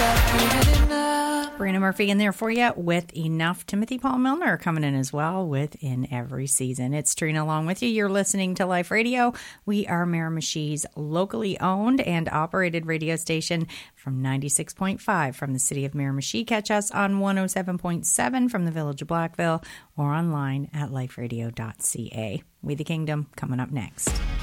Brina Murphy in there for you with Enough. Timothy Paul Milner coming in as well with In Every Season. It's Trina along with you. You're listening to Life Radio. We are Miramichi's locally owned and operated radio station from 96.5 from the city of Miramichi. Catch us on 107.7 from the village of Blackville or online at liferadio.ca. We the Kingdom coming up next.